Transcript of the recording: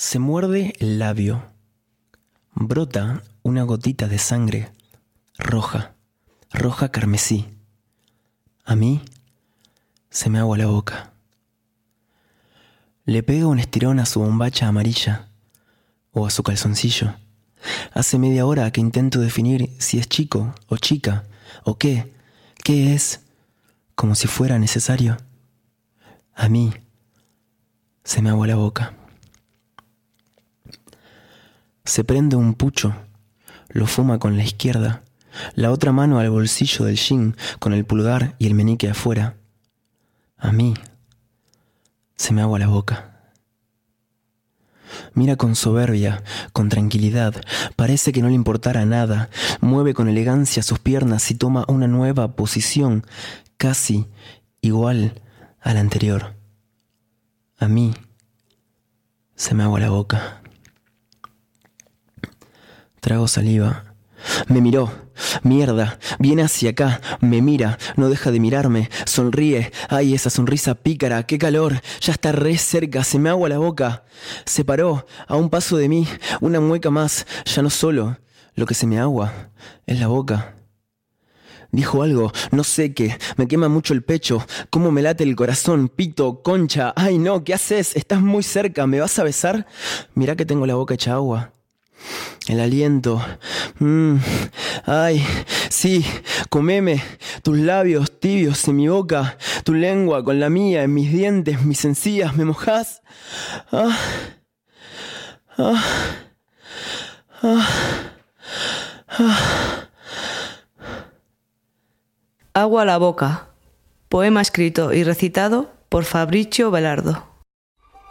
Se muerde el labio. Brota una gotita de sangre, roja, roja carmesí. A mí se me agua la boca. Le pega un estirón a su bombacha amarilla o a su calzoncillo. Hace media hora que intento definir si es chico o chica o qué es, como si fuera necesario. A mí se me agua la boca. Se prende un pucho, lo fuma con la izquierda, la otra mano al bolsillo del jean con el pulgar y el meñique afuera. A mí se me agua la boca. Mira con soberbia, con tranquilidad, parece que no le importara nada, mueve con elegancia sus piernas y toma una nueva posición, casi igual a la anterior. A mí se me agua la boca. Trago saliva. Me miró. Mierda, viene hacia acá, me mira, no deja de mirarme, sonríe. Ay, esa sonrisa pícara, qué calor, ya está re cerca, se me agua la boca. Se paró, a un paso de mí, una mueca más, ya no solo. Lo que se me agua es la boca. Dijo algo, no sé qué, me quema mucho el pecho, cómo me late el corazón, pito, concha. Ay no, ¿qué haces? Estás muy cerca, ¿me vas a besar? Mirá que tengo la boca hecha agua. El aliento. Ay, sí, comeme. Tus labios tibios en mi boca. Tu lengua con la mía en mis dientes, mis encías. ¿Me mojás? Ah, ah, ah, ah. Agua a la boca. Poema escrito y recitado por Fabricio Velardo.